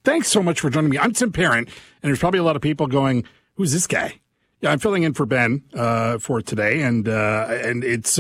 Thanks so much for joining me. I'm Tim Parent, and there's probably a lot of people going, who's this guy? Yeah, I'm filling in for Ben for today, and it's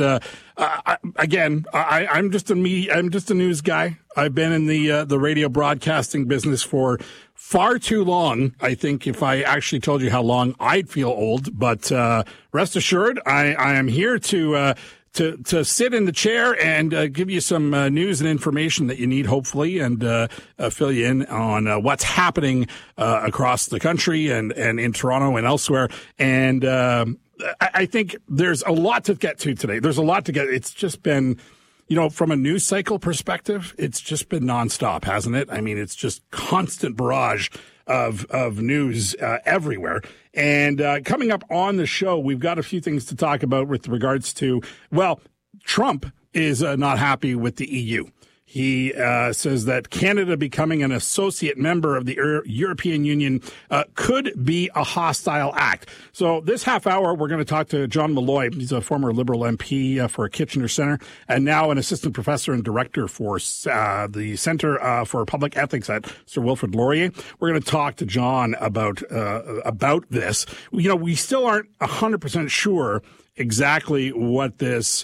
I'm just a news guy. I've been in the radio broadcasting business for far too long. I think if I actually told you how long, I'd feel old. But rest assured, I am here to sit in the chair and give you some news and information that you need, hopefully, and fill you in on what's happening across the country and in Toronto and elsewhere. And I think there's a lot to get to today. There's a lot to get. It's just been, from a news cycle perspective, it's just been nonstop, hasn't it? I mean, it's just constant barrage of news everywhere. And coming up on the show, we've got a few things to talk about with regards to, Trump is not happy with the EU. He says that Canada becoming an associate member of the European Union could be a hostile act. So this half hour, we're going to talk to John Malloy. He's a former Liberal MP for Kitchener Centre and now an assistant professor and director for the Centre for Public Ethics at Sir Wilfrid Laurier. We're going to talk to John about this. We still aren't 100% sure exactly what this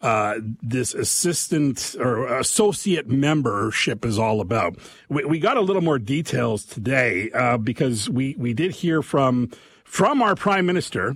assistant or associate membership is all about. We got a little more details today because we did hear from our Prime Minister.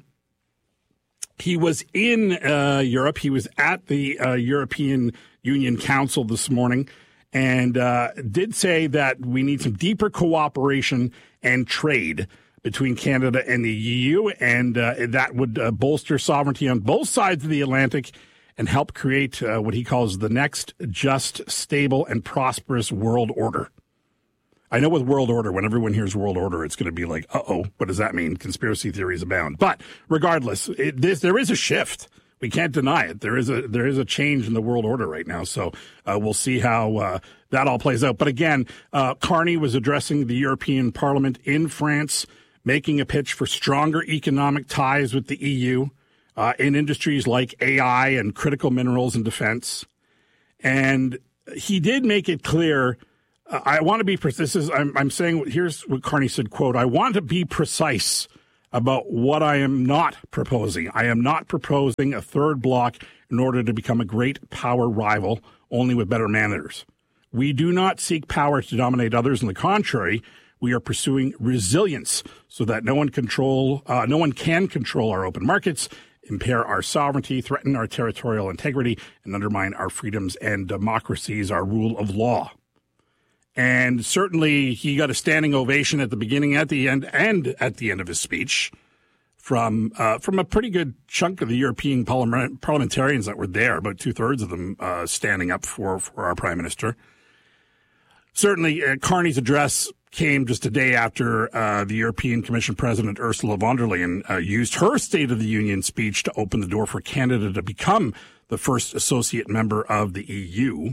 He was in Europe. He was at the European Union Council this morning and did say that we need some deeper cooperation and trade between Canada and the EU, and that would bolster sovereignty on both sides of the Atlantic and help create what he calls the next just, stable, and prosperous world order. I know with world order, when everyone hears world order, it's going to be like, uh-oh, what does that mean? Conspiracy theories abound. But regardless, there is a shift. We can't deny it. There is a change in the world order right now. So we'll see how that all plays out. But again, Carney was addressing the European Parliament in France, making a pitch for stronger economic ties with the EU. In industries like AI and critical minerals and defense. And he did make it clear, I want to be precise. I'm saying, here's what Carney said, quote, I want to be precise about what I am not proposing. I am not proposing a third bloc in order to become a great power rival, only with better manners. We do not seek power to dominate others. On the contrary, we are pursuing resilience so that no one can control our open markets, impair our sovereignty, threaten our territorial integrity, and undermine our freedoms and democracies, our rule of law. And certainly he got a standing ovation at the beginning, at the end, and at the end of his speech from a pretty good chunk of the European parliamentarians that were there, about 2/3 of them standing up for our Prime Minister. Certainly, Carney's address came just a day after the European Commission President Ursula von der Leyen used her State of the Union speech to open the door for Canada to become the first associate member of the EU.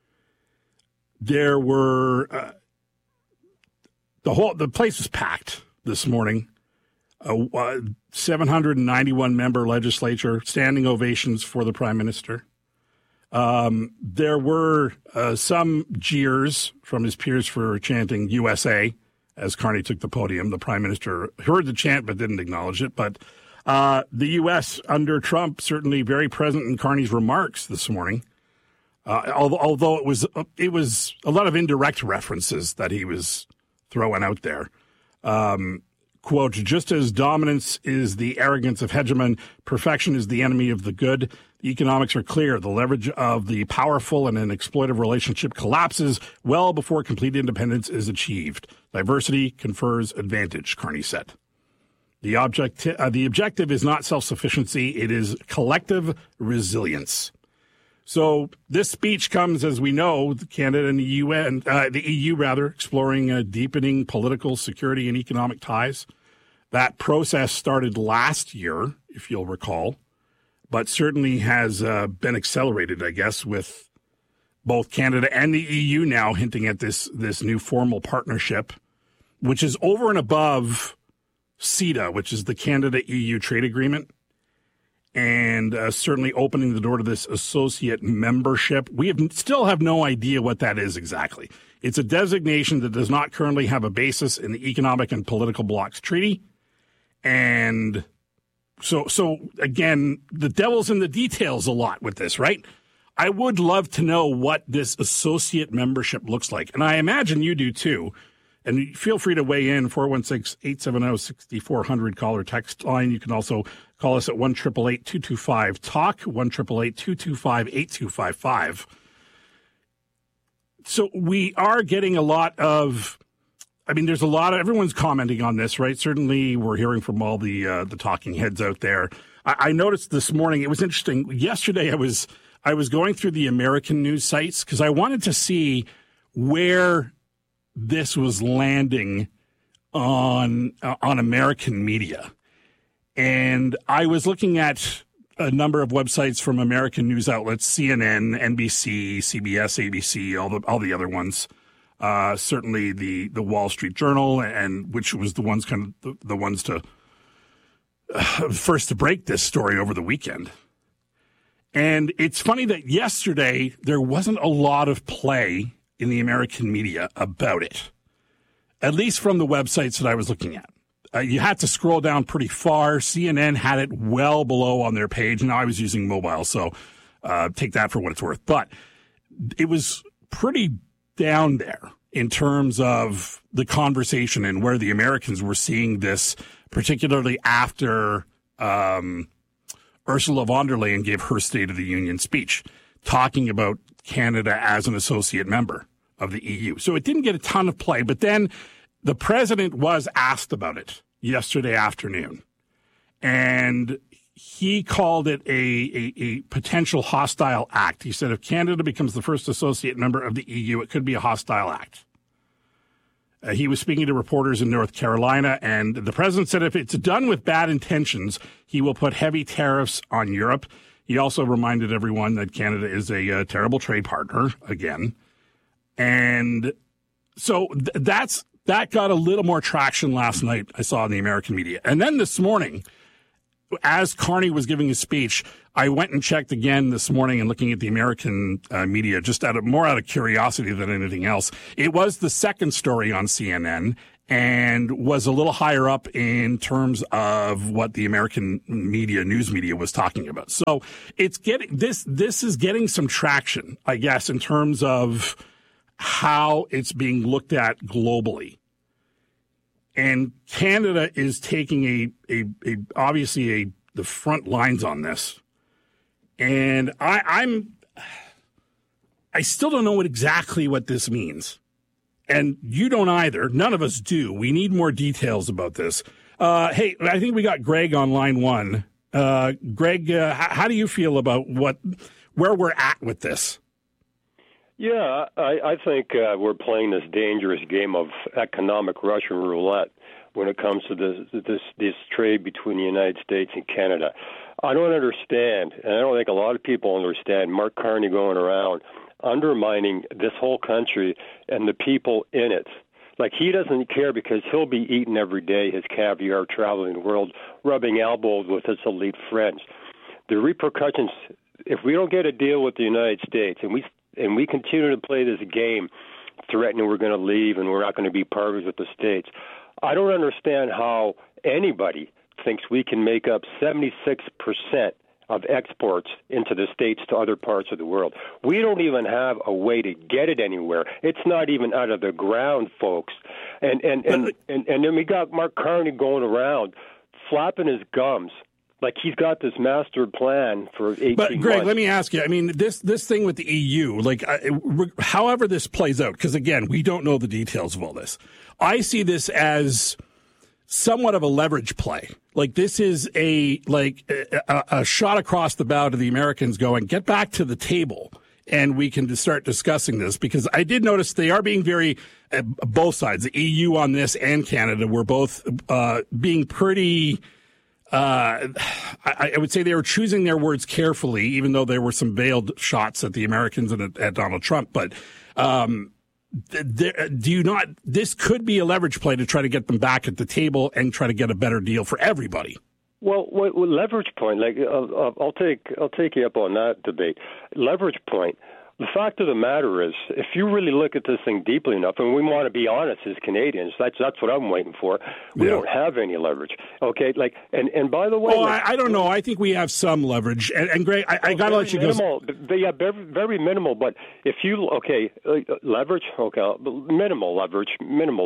There were the place was packed this morning. 791 member legislature, standing ovations for the Prime Minister. There were some jeers from his peers for chanting USA as Carney took the podium. The Prime Minister heard the chant but didn't acknowledge it. But the U.S. under Trump certainly very present in Carney's remarks this morning, although it was a lot of indirect references that he was throwing out there. Quote, just as dominance is the arrogance of hegemon, perfection is the enemy of the good. The economics are clear. The leverage of the powerful in an exploitive relationship collapses well before complete independence is achieved. Diversity confers advantage, Carney said. The objective is not self-sufficiency. It is collective resilience. So this speech comes, as we know, Canada and the EU exploring deepening political security and economic ties. That process started last year, if you'll recall, but certainly has been accelerated, I guess, with both Canada and the EU now hinting at this new formal partnership, which is over and above CETA, which is the Canada-EU trade agreement. and certainly opening the door to this associate membership. We still have no idea what that is exactly. It's a designation that does not currently have a basis in the Economic and Political Blocs Treaty. And so again, the devil's in the details a lot with this, right? I would love to know what this associate membership looks like. And I imagine you do too. And feel free to weigh in, 416-870-6400, call or text line. You can also call us at 1-888-225-TALK, 1-888-225-8255. So we are getting a lot of, there's a lot of, everyone's commenting on this, right? Certainly we're hearing from all the talking heads out there. I noticed this morning, it was interesting. Yesterday I was going through the American news sites because I wanted to see where this was landing on American media. And I was looking at a number of websites from American news outlets, CNN, NBC, CBS, ABC, all the other ones. Certainly the Wall Street Journal, and which was the ones the ones to first to break this story over the weekend. And it's funny that yesterday there wasn't a lot of play in the American media about it, at least from the websites that I was looking at. You had to scroll down pretty far. CNN had it well below on their page. Now I was using mobile, so take that for what it's worth. But it was pretty down there in terms of the conversation and where the Americans were seeing this, particularly after Ursula von der Leyen gave her State of the Union speech, talking about Canada as an associate member of the EU. So it didn't get a ton of play, but then the president was asked about it yesterday afternoon, and he called it a potential hostile act. He said if Canada becomes the first associate member of the EU, it could be a hostile act. He was speaking to reporters in North Carolina, and the president said if it's done with bad intentions, he will put heavy tariffs on Europe. He also reminded everyone that Canada is a terrible trade partner again. And so that got a little more traction last night, I saw in the American media. And then this morning, as Carney was giving his speech, I went and checked again this morning and looking at the American media, just more out of curiosity than anything else. It was the second story on CNN and was a little higher up in terms of what the American news media was talking about. So it's getting this is getting some traction, I guess, in terms of how it's being looked at globally. And Canada is taking obviously the front lines on this. And I still don't know exactly what this means. And you don't either. None of us do. We need more details about this. Hey, I think we got Greg on line one. Greg, how do you feel about where we're at with this? Yeah, I think we're playing this dangerous game of economic Russian roulette when it comes to this trade between the United States and Canada. I don't understand, and I don't think a lot of people understand, Mark Carney going around undermining this whole country and the people in it. Like, he doesn't care because he'll be eating every day his caviar, traveling the world, rubbing elbows with his elite friends. The repercussions, if we don't get a deal with the United States and we continue to play this game, threatening we're going to leave and we're not going to be partners with the States, I don't understand how anybody thinks we can make up 76% of exports into the States to other parts of the world. We don't even have a way to get it anywhere. It's not even out of the ground, folks. And then we got Mark Carney going around flapping his gums like he's got this master plan for 18 months. But, Greg, let me ask you, I mean, this thing with the EU, however this plays out, because, again, we don't know the details of all this, I see this as somewhat of a leverage play. Like, this is a shot across the bow to the Americans going, get back to the table, and we can start discussing this. Because I did notice they are being very, both sides, the EU on this and Canada, were both being pretty... I would say they were choosing their words carefully, even though there were some veiled shots at the Americans and at Donald Trump. But this could be a leverage play to try to get them back at the table and try to get a better deal for everybody. Well, leverage point, like I'll take you up on that debate. Leverage point. The fact of the matter is, if you really look at this thing deeply enough, and we want to be honest as Canadians, that's what I'm waiting for. We don't have any leverage. Okay, like, and by the way, I don't know. I think we have some leverage. And Greg, I got to let you go. Yeah, very, very minimal. But if you leverage, minimal leverage,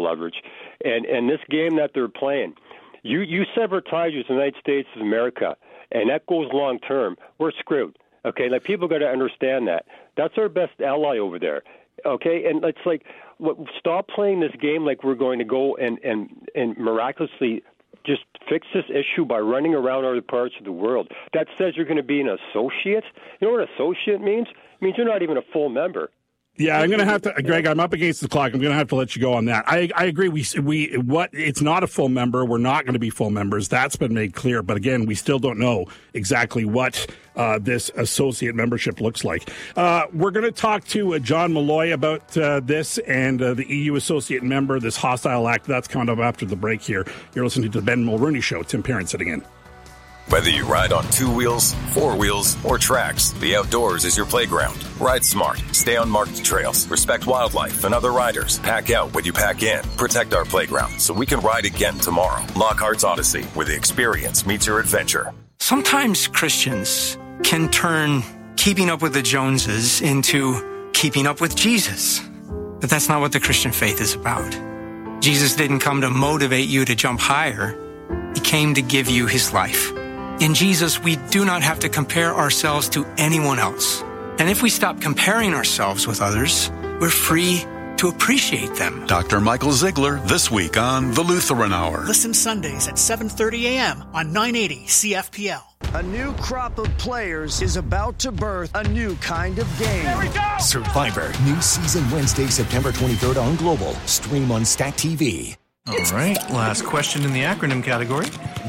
and this game that they're playing, you sever ties with the United States of America, and that goes long term. We're screwed. Okay, like people got to understand that. That's our best ally over there. Okay, and it's like, stop playing this game like we're going to go and miraculously just fix this issue by running around other parts of the world. That says you're going to be an associate. You know what associate means? It means you're not even a full member. Yeah, I'm going to have to, Greg, I'm up against the clock. I'm going to have to let you go on that. I agree. It's not a full member. We're not going to be full members. That's been made clear. But again, we still don't know exactly what this associate membership looks like. We're going to talk to John Malloy about this and the EU associate member, this hostile act. That's coming up after the break here. You're listening to the Ben Mulroney Show. Tim Parent sitting in. Whether you ride on 2 wheels, 4 wheels, or tracks, the outdoors is your playground. Ride smart. Stay on marked trails. Respect wildlife and other riders. Pack out what you pack in. Protect our playground so we can ride again tomorrow. Lockhart's Odyssey, where the experience meets your adventure. Sometimes Christians can turn keeping up with the Joneses into keeping up with Jesus. But that's not what the Christian faith is about. Jesus didn't come to motivate you to jump higher. He came to give you his life. In Jesus, we do not have to compare ourselves to anyone else. And if we stop comparing ourselves with others, we're free to appreciate them. Dr. Michael Ziegler, this week on The Lutheran Hour. Listen Sundays at 7:30 a.m. on 980 CFPL. A new crop of players is about to birth a new kind of game. There we go! Survivor, new season Wednesday, September 23rd on Global. Stream on Stack TV. All right, last question in the acronym category.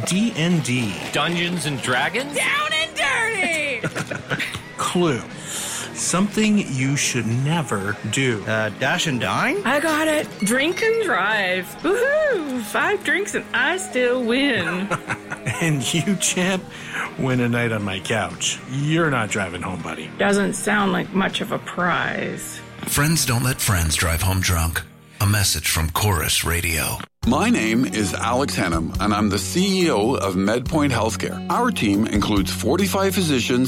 D&D. Dungeons and Dragons? Down and dirty! Clue. Something you should never do. Dash and dine? I got it. Drink and drive. Woohoo! 5 drinks and I still win. And you, champ, win a night on my couch. You're not driving home, buddy. Doesn't sound like much of a prize. Friends don't let friends drive home drunk. A message from Chorus Radio. My name is Alex Hennum, and I'm the CEO of MedPoint Healthcare. Our team includes 45 physicians